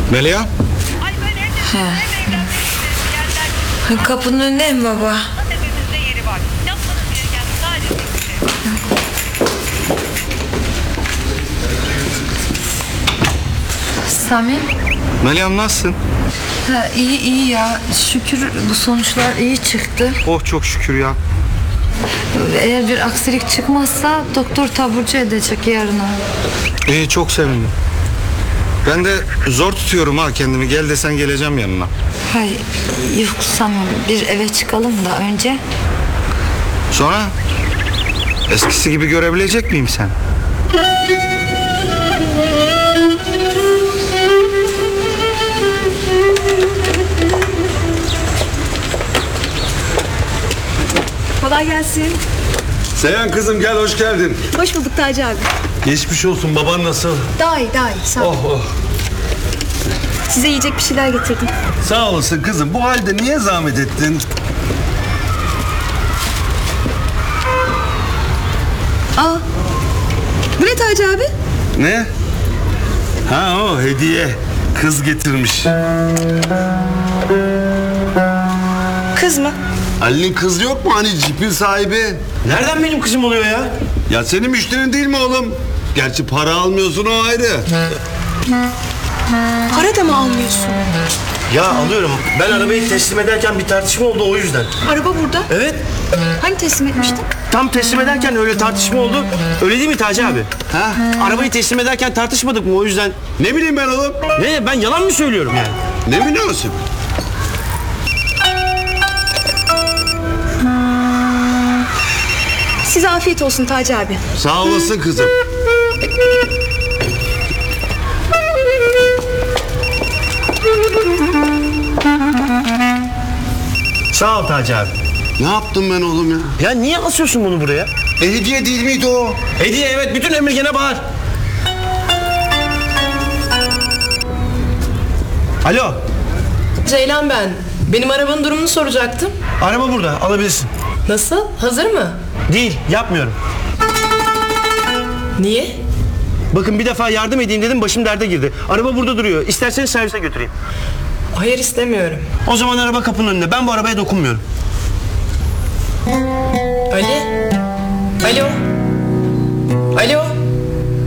Melia? Kapının önünde mi baba? Sami? Melia'm nasılsın? İyi ya. Şükür bu sonuçlar iyi çıktı. Oh çok şükür ya. Eğer bir aksilik çıkmazsa doktor taburcu edecek yarına. İyi, çok sevindim. Ben de zor tutuyorum ha kendimi. Gel desen geleceğim yanına. Hayır yok Sami, bir eve çıkalım da önce. Sonra? Eskisi gibi görebilecek miyim sen? Kolay gelsin. Seyhan kızım gel, hoş geldin. Hoş bulduk Taci abi. Geçmiş olsun, baban nasıl? Daha iyi sağ ol. Oh. Size yiyecek bir şeyler getirdim. Sağ olasın kızım, bu halde niye zahmet ettin? Bu ne Taci abi? Ne? Ha, o hediye. Kız getirmiş. Kız mı? Ali'nin kızı yok mu, hani cipin sahibi? Nereden benim kızım oluyor ya? Ya senin müşterin değil mi oğlum? Gerçi para almıyorsun, o ayrı. Para da mı almıyorsun? Ya alıyorum. Ben arabayı teslim ederken bir tartışma oldu, o yüzden. Araba burada. Evet. Hani teslim etmiştin? Tam teslim ederken öyle tartışma oldu. Öyle değil mi Taci abi? Ha? Arabayı teslim ederken tartışmadık mı, o yüzden? Ne bileyim ben oğlum? Ne, ben yalan mı söylüyorum yani? Ne biliyorsun? Size afiyet olsun Taci abi. Sağ olasın kızım. Sağ ol Taci abi. Ne yaptım ben oğlum ya? Ya niye asıyorsun bunu buraya? Hediye değil miydi o? Hediye, evet, bütün Emirgan'a bağır. Alo, Ceylan ben. Benim arabanın durumunu soracaktım. araba burada, alabilirsin. Nasıl? Hazır mı? Değil, yapmıyorum. Niye? Bakın bir defa yardım edeyim dedim, başım derde girdi. Araba burada duruyor, isterseniz servise götüreyim. Hayır, istemiyorum. O zaman araba kapının önünde, ben bu arabaya dokunmuyorum. Ali? Alo? Alo?